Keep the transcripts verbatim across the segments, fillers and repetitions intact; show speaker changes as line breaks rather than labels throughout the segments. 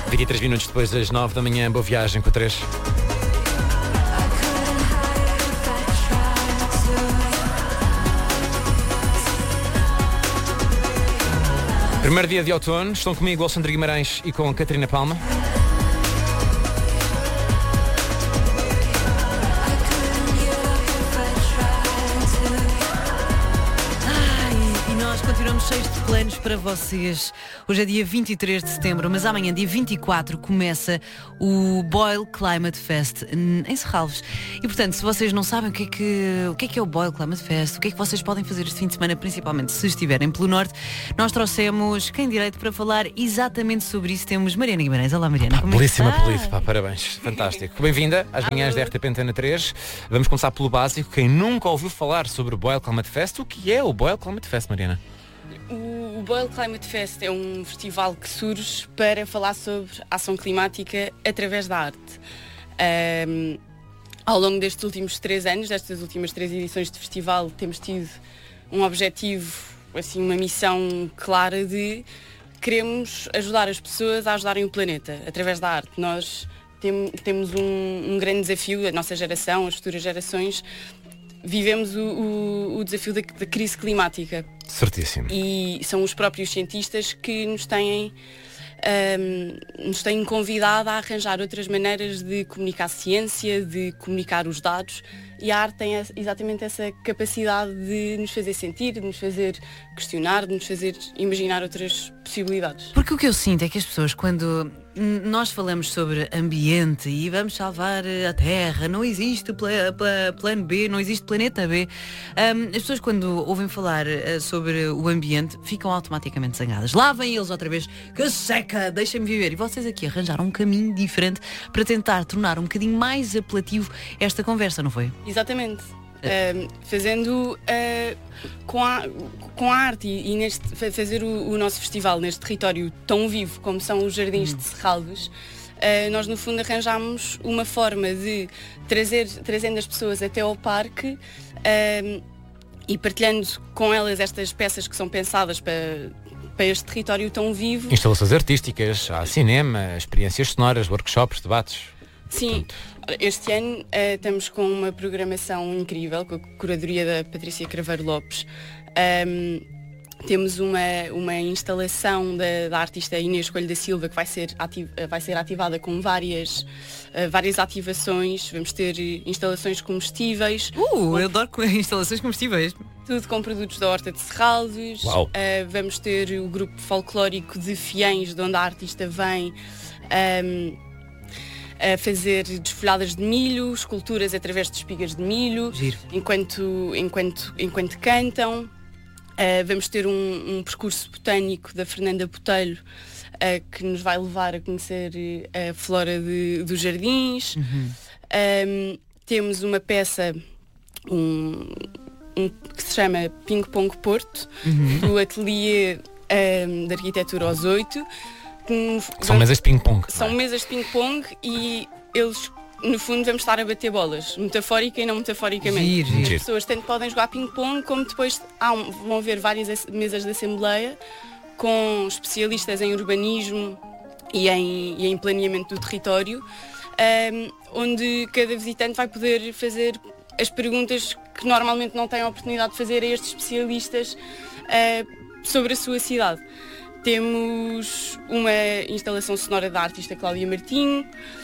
vinte e três minutos depois das nove da manhã, boa viagem com a três. Primeiro dia de outono, estão comigo Alexandre Guimarães e com a Catarina Palma.
Continuamos cheios de planos para vocês. Hoje é dia vinte e três de setembro, mas amanhã, dia vinte e quatro, começa o Boyle Climate Fest em Serralves. E, portanto, se vocês não sabem o que é que, o que é, que é o Boyle Climate Fest, o que é que vocês podem fazer este fim de semana, principalmente se estiverem pelo Norte, nós trouxemos quem direito para falar exatamente sobre isso. Temos Mariana Guimarães. Olá, Mariana.
Pá,
como
belíssima
é que
apelido, pá, parabéns. Fantástico. Bem-vinda às manhãs da R T P Antena três. Vamos começar pelo básico. Quem nunca ouviu falar sobre o Boyle Climate Fest, o que é o Boyle Climate Fest, Mariana?
O Boyle Climate Fest é um festival que surge para falar sobre ação climática através da arte. Um, ao longo destes últimos três anos, destas últimas três edições de festival, temos tido um objetivo, assim, uma missão clara de queremos ajudar as pessoas a ajudarem o planeta através da arte. Nós tem, temos um, um grande desafio, a nossa geração, as futuras gerações, vivemos o, o, o desafio da, da crise climática.
Certíssimo.
E são os próprios cientistas que nos têm, um, nos têm convidado a arranjar outras maneiras de comunicar ciência, de comunicar os dados, e a arte tem exatamente essa capacidade de nos fazer sentir, de nos fazer questionar, de nos fazer imaginar outras possibilidades.
Porque o que eu sinto é que as pessoas, quando nós falamos sobre ambiente e vamos salvar a Terra, não existe pla- pla- plano B, não existe planeta B, um, as pessoas quando ouvem falar uh, sobre o ambiente ficam automaticamente zangadas. Lá vêm eles outra vez, que seca, deixem-me viver. E vocês aqui arranjaram um caminho diferente para tentar tornar um bocadinho mais apelativo esta conversa, não foi?
Exatamente. Uh, fazendo uh, com, a, com a arte e, e neste, fazer o, o nosso festival neste território tão vivo como são os Jardins hum. de Serralves, uh, nós no fundo arranjámos uma forma de trazer, trazendo as pessoas até ao parque uh, e partilhando com elas estas peças que são pensadas para, para este território tão vivo.
Instalações artísticas, há cinema, experiências sonoras, workshops, debates.
Sim. Este ano uh, estamos com uma programação incrível, com a curadoria da Patrícia Craveiro Lopes. Um, temos uma, uma instalação da, da artista Inês Coelho da Silva que vai ser, ativ, vai ser ativada com várias, uh, várias ativações. Vamos ter instalações comestíveis.
Uh, com, eu adoro instalações comestíveis.
Tudo com produtos da Horta de Serralves.
Uau.
Uh, vamos ter o grupo folclórico de Fiães, de onde a artista vem. Um, a fazer desfolhadas de milho, esculturas através de espigas de milho, enquanto, enquanto, enquanto cantam. Uh, vamos ter um, um percurso botânico da Fernanda Botelho, uh, que nos vai levar a conhecer a flora de, dos jardins.
Uhum.
Um, temos uma peça um, um, que se chama Ping Pong Porto, uhum. do ateliê um, de arquitetura aos oito.
São mesas de ping-pong.
São
é?
mesas de ping-pong e eles, no fundo, vamos estar a bater bolas, metafórica e não metaforicamente.
Giro, giro.
As pessoas tanto podem jogar ping-pong como depois há um, vão haver várias mesas de assembleia com especialistas em urbanismo e em, e em planeamento do território, um, onde cada visitante vai poder fazer as perguntas que normalmente não têm a oportunidade de fazer a estes especialistas uh, sobre a sua cidade. Temos uma instalação sonora da artista Cláudia Martinho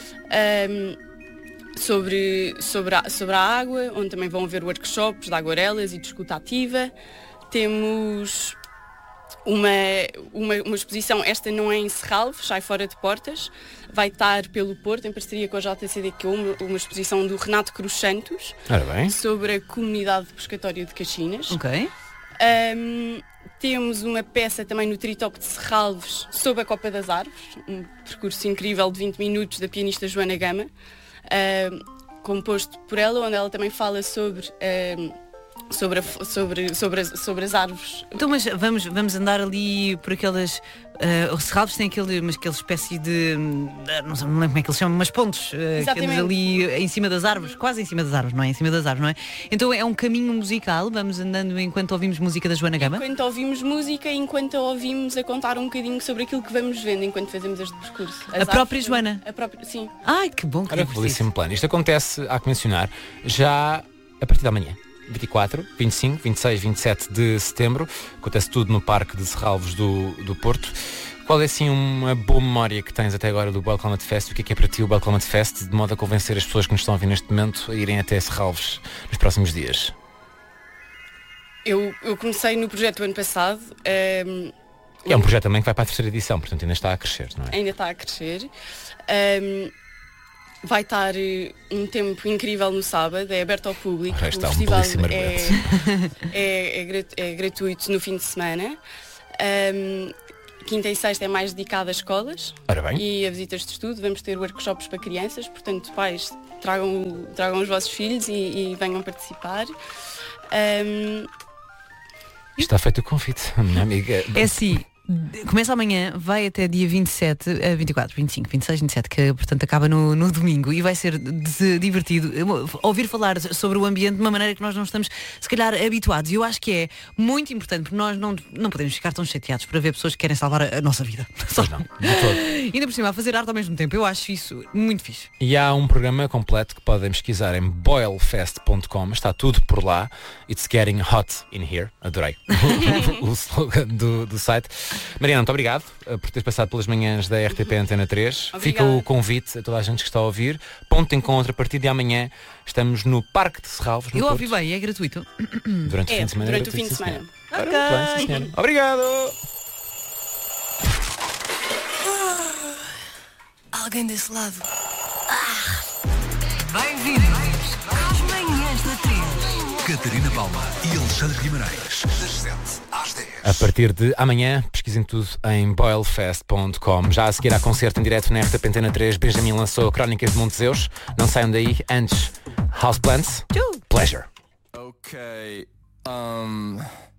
um, sobre, sobre, a, sobre a água, onde também vão haver workshops de aguarelas e de escuta ativa. Temos uma, uma, uma exposição, esta não é em Serralves, sai fora de portas, vai estar pelo Porto, em parceria com a J C D Q, uma, uma exposição do Renato Cruz Santos sobre a comunidade de pescatório de Caxinas.
Ok.
Um, temos uma peça também no Tritop de Serralves sobre a Copa das Árvores, um percurso incrível de vinte minutos da pianista Joana Gama, uh, composto por ela, onde ela também fala sobre uh, sobre, a, sobre, sobre, as, sobre as árvores.
Então, mas vamos, vamos andar ali por aquelas. Uh, os serralvos têm aquele, mas aquela espécie de. Uh, não sei, não lembro como é que eles chamam, mas pontos. Uh, que andam ali em cima das árvores, quase em cima das árvores, não é? Em cima das árvores, não é? Então é um caminho musical, vamos andando enquanto ouvimos música da Joana Gama.
Enquanto ouvimos música, enquanto ouvimos a contar um bocadinho sobre aquilo que vamos vendo enquanto fazemos este percurso. As
a própria
árvores,
Joana?
A própria, sim.
Ai, que bom que
Olha, belíssimo plano. Isto acontece, há que mencionar, já a partir da manhã. vinte e quatro, vinte e cinco, vinte e seis, vinte e sete de setembro. Acontece tudo no Parque de Serralvos do, do Porto. Qual é, assim, uma boa memória que tens até agora do Boyle Climate Fest? O que é que é para ti o Boyle Climate Fest, de modo a convencer as pessoas que nos estão a ouvir neste momento a irem até Serralvos nos próximos dias?
Eu, eu comecei no projeto ano passado. Um,
é um projeto também que vai para a terceira edição, portanto ainda está a crescer, não é?
Ainda está a crescer. Um, vai estar um tempo incrível no sábado, é aberto ao público.
O, está
o
um
festival
é,
é, é, grat, é gratuito no fim de semana. Um, quinta e sexta é mais dedicado a escolas.
Ora bem.
E a visitas de estudo. Vamos ter workshops para crianças, portanto, pais, tragam, tragam os vossos filhos e, e venham participar. Um,
Está feito o convite, minha amiga.
É assim. Começa amanhã, vai até dia vinte e sete, vinte e quatro, vinte e cinco, vinte e seis, vinte e sete, que portanto acaba no, no domingo, e vai ser de, divertido ouvir falar sobre o ambiente de uma maneira que nós não estamos se calhar habituados, e eu acho que é muito importante, porque nós não, não podemos ficar tão chateados por haver pessoas que querem salvar a, a nossa vida. Só
não, de todo.
Ainda por cima, a fazer arte ao mesmo tempo, eu acho isso muito fixe.
E há um programa completo que podem pesquisar em boyle fest ponto com, está tudo por lá. It's getting hot in here. Adorei o, o slogan do, do site. Mariana, muito obrigado uh, por teres passado pelas manhãs da R T P Antena três.
Obrigada.
Fica o convite a toda a gente que está a ouvir. Ponto de encontro a partir de amanhã. Estamos no Parque de Serralvos. No
Eu
Porto.
ouvi bem, é gratuito.
Durante
é,
o fim de semana.
Durante
é
o fim de semana.
Ora, muito bem, sim, senhora. Obrigado.
Alguém desse lado.
Bem-vindos às manhãs da três. Catarina Palma e Alexandre Guimarães, das sete às dez.
A partir de amanhã, pesquisem tudo em boyle fest ponto com. Já a seguir a concerto em direto na R T P Antena três, Benjamin lançou Crónicas de Montezeus. Não saiam daí, antes Houseplants. Pleasure.
Okay, um...